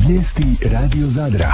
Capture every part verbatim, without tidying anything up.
Vijesti Radio Zadra.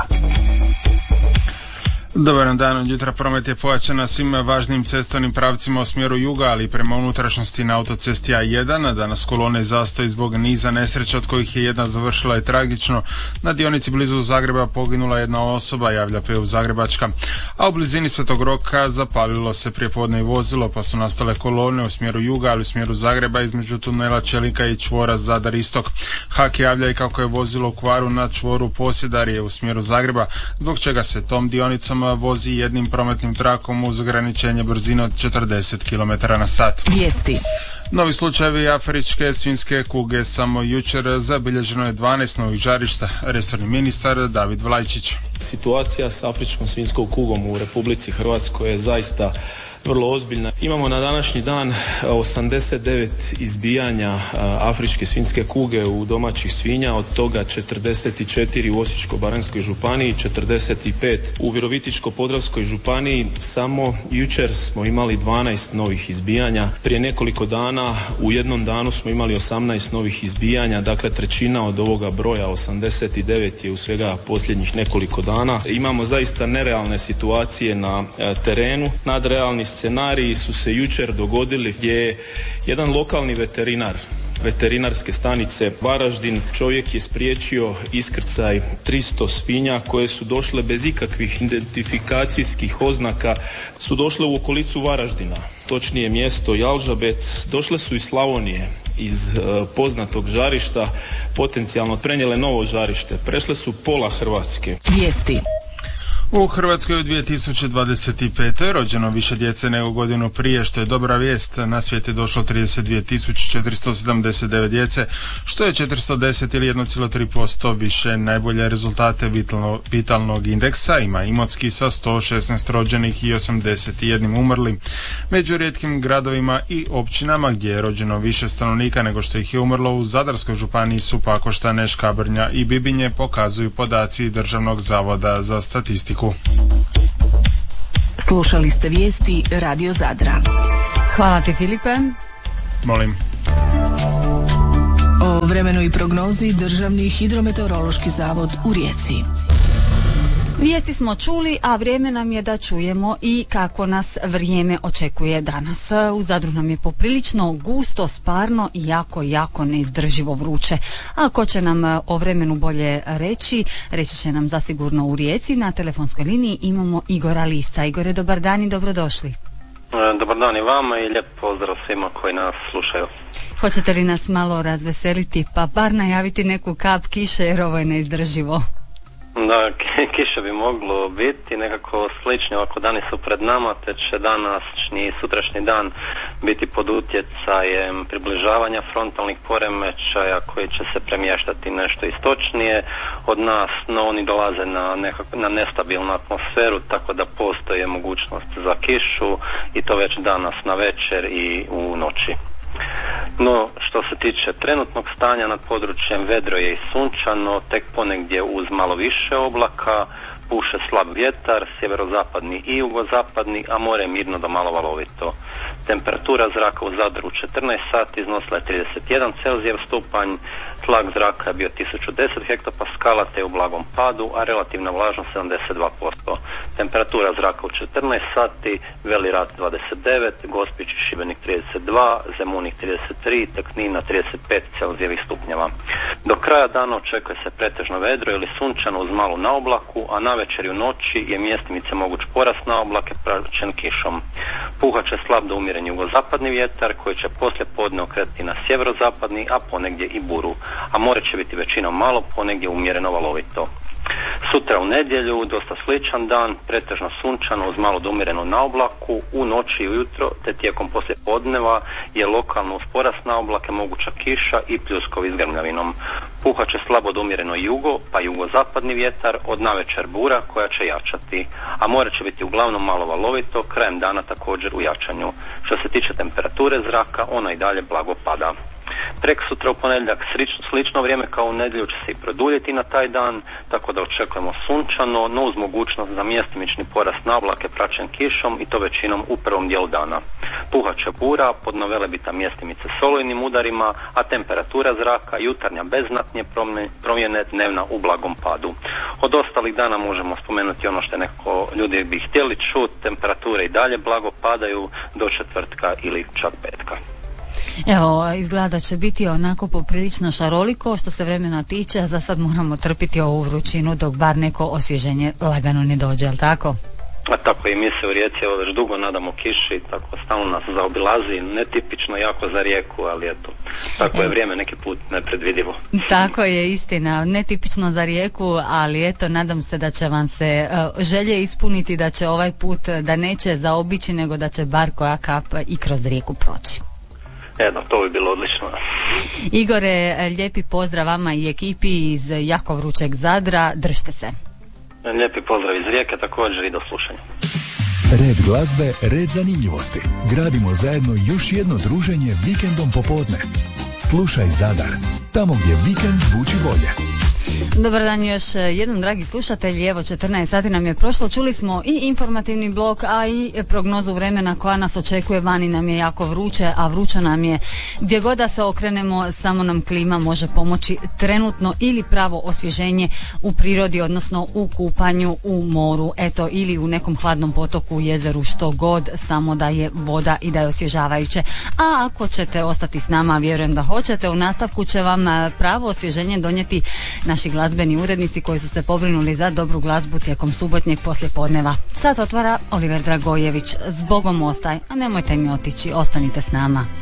Dobar dan, od jutra promet je pojačan na svim važnim cestovnim pravcima u smjeru juga, ali i prema unutrašnjosti na autocesti A jedan. Danas kolone zastoji zbog niza nesreća, od kojih je jedna završila i tragično. Na dionici blizu Zagreba poginula jedna osoba, javlja P U Zagrebačka, a u blizini Svetog Roka zapalilo se prijepodne i vozilo, pa su nastale kolone u smjeru juga, ali u smjeru Zagreba između tunela Čelika i čvora Zadar Istok. H A K javlja i kako je vozilo u kvaru na čvoru Posjedarije u smjeru Zagreba, zbog čega se tom dionicom vozi jednim prometnim trakom uz ograničenje brzine od četrdeset kilometara na sat. Vijesti. Novi slučajevi afričke svinjske kuge. Samo jučer zabilježeno je dvanaest novih žarišta. Resorni ministar David Vlajčić. Situacija s afričkom svinjskom kugom u Republici Hrvatskoj je zaista vrlo ozbiljna. Imamo na današnji dan osamdeset devet izbijanja afričke svinjske kuge u domaćih svinja, od toga četrdeset četiri u Osječko-baranjskoj županiji, četrdeset pet u Virovitičko-podravskoj županiji. Samo jučer smo imali dvanaest novih izbijanja. Prije nekoliko dana u jednom danu smo imali osamnaest novih izbijanja, dakle trećina od ovoga broja osamdeset devet je u svega posljednjih nekoliko dana. Imamo zaista nerealne situacije na terenu. Nadrealni scenariji su se jučer dogodili gdje je jedan lokalni veterinar veterinarske stanice Varaždin, čovjek je spriječio iskrcaj tristo svinja koje su došle bez ikakvih identifikacijskih oznaka, su došle u okolicu Varaždina, točnije mjesto Jalžabet, došle su iz Slavonije, iz uh, poznatog žarišta, potencijalno prenijele novo žarište, prešle su pola Hrvatske. Vijesti. U Hrvatskoj u dvije tisuće dvadeset pete rođeno više djece nego godinu prije, što je dobra vijest. Na svijet je došlo trideset dvije tisuće četiristo sedamdeset devet djece, što je četiristo deset ili jedan zarez tri posto više. Najbolje rezultate vitalno, vitalnog indeksa ima Imotski sa sto šesnaest rođenih i osamdeset jedan umrlim. Među rijetkim gradovima i općinama gdje je rođeno više stanovnika nego što ih je umrlo u Zadarskoj županiji su Pakoštane, Škabrnja i Bibinje, pokazuju podaci Državnog zavoda za statistiku. Slušali ste vijesti Radio Zadra. Hvala ti, Filipe. Molim. O vremenu i prognozi Državni hidrometeorološki zavod u Rijeci. Vijesti smo čuli, a vrijeme nam je da čujemo i kako nas vrijeme očekuje danas. U Zadru nam je poprilično gusto, sparno i jako, jako neizdrživo vruće. A ko će nam o vremenu bolje reći, reći će nam zasigurno u Rijeci. Na telefonskoj liniji imamo Igora Lisca. Igore, dobar dan i dobrodošli. Dobar dan i vama i lijep pozdrav svima koji nas slušaju. Hoćete li nas malo razveseliti, pa bar najaviti neku kap kiše, jer ovo je neizdrživo? Da, kiše bi moglo biti, nekako slični ovako dani su pred nama, te će današnji i sutrašnji dan biti pod utjecajem približavanja frontalnih poremećaja koji će se premještati nešto istočnije od nas, no oni dolaze na, nekako, na nestabilnu atmosferu, tako da postoji mogućnost za kišu i to već danas na večer i u noći. No, što se tiče trenutnog stanja nad područjem, vedro je i sunčano, tek ponegdje uz malo više oblaka, puše slab vjetar, sjeverozapadni i jugozapadni, a more je mirno do malo valovito. Temperatura zraka u Zadru u četrnaest sati iznosila je trideset jedan Celzijev stupanj, tlak zraka je bio tisuću deset hektopaskala te u blagom padu, a relativna vlažnost sedamdeset dva posto. Temperatura zraka u četrnaest sati, Veli Rat dvadeset devet, Gospić i Šibenik trideset dva, Zemunik trideset tri, te Knina trideset pet Celzijevih stupnjeva. Do kraja dana očekuje se pretežno vedro ili sunčano uz malu naoblaku, a na večer i u noći je mjestimice moguć porast naoblake praćen kišom. Puhat će slab do umjeren jugozapadni vjetar koji će poslije podne okretati na sjeverozapadni, a ponegdje i buru, a more će biti većinom malo, ponegdje umjereno valovito. Sutra u nedjelju dosta sličan dan, pretežno sunčano uz malo do umjerenu naoblaku, u noći i ujutro te tijekom poslije podneva je lokalno uz porast naoblake moguća kiša i pljuskovi s grmljavinom. Puhat će slabo do umjereno jugo, pa jugozapadni vjetar, od navečer bura koja će jačati, a more će biti uglavnom malo valovito, krajem dana također u jačanju. Što se tiče temperature zraka, ona i dalje blago pada. Prek sutra u ponedjeljak slično, slično vrijeme kao u nedjelju će se i produljiti na taj dan, tako da očekujemo sunčano, no uz mogućnost za mjestimični porast nablake praćen kišom i to većinom u prvom dijelu dana. Puhat će bura, pod novelebita mjestimice s olujnim udarima, a temperatura zraka jutarnja bez znatnije promjene, dnevna u blagom padu. Od ostalih dana možemo spomenuti ono što neko ljudi bi htjeli čuti, temperature i dalje blago padaju do četvrtka ili čak petka. Evo, izgleda da će biti onako poprilično šaroliko što se vremena tiče, a za sad moramo trpiti ovu vrućinu dok bar neko osvježenje lagano ne dođe, jel tako? A tako i mi se u Rijeci evo već dugo nadamo kiši, tako stalno nas zaobilazi, netipično jako za Rijeku, ali eto, tako je vrijeme neki put nepredvidivo. Tako je, istina, netipično za Rijeku, ali eto, nadam se da će vam se uh, želje ispuniti, da će ovaj put, da neće zaobići, nego da će bar koja kap i kroz Rijeku proći. Edo, to bi bilo odlično. Igore, lijepi pozdrav vama i ekipi iz jako vrućeg Zadra, držite se. Lijepi pozdrav iz Rijeke također i do slušanja. Red glazbe, red zanimljivosti. Gradimo zajedno još jedno druženje vikendom popodne. Slušaj Zadar, tamo gdje vikend zvuči bolje. Dobar dan još jednom, dragi slušatelji. Evo, četrnaest sati nam je prošlo. Čuli smo i informativni blok, a i prognozu vremena koja nas očekuje. Vani nam je jako vruće, a vruće nam je gdje god da se okrenemo. Samo nam klima može pomoći trenutno ili pravo osvježenje u prirodi, odnosno u kupanju u moru, eto, ili u nekom hladnom potoku, u jezeru, što god, samo da je voda i da je osvježavajuće. A ako ćete ostati s nama, vjerujem da hoćete, u nastavku će vam pravo osvježenje donijeti naši glazbeni urednici koji su se pobrinuli za dobru glazbu tijekom subotnjeg poslijepodneva. Sad otvara Oliver Dragojević. Zbogom ostaj, a nemojte mi otići, ostanite s nama.